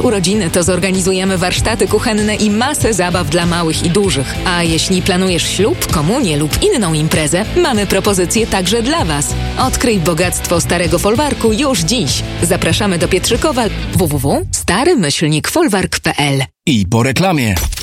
urodziny, to zorganizujemy warsztaty kuchenne i masę zabaw dla małych i dużych. A jeśli planujesz ślub, komunię lub inną imprezę, mamy propozycje także dla Was. Odkryj bogactwo starego folwarku już dziś. Zapraszamy do Pietrzykowa www.stary-folwark.pl. I po reklamie.